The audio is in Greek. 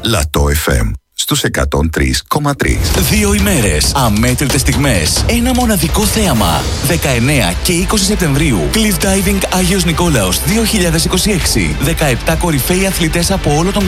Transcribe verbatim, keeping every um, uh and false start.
Λατό εφ εμ στους εκατόν τρία κόμμα τρία. Δύο ημέρες, αμέτρητες στιγμές, ένα μοναδικό θέαμα. δεκαεννέα και είκοσι Σεπτεμβρίου, Cliff Diving Άγιος Νικόλαος δύο χιλιάδες είκοσι έξι. δεκαεπτά κορυφαίοι αθλητές από όλο τον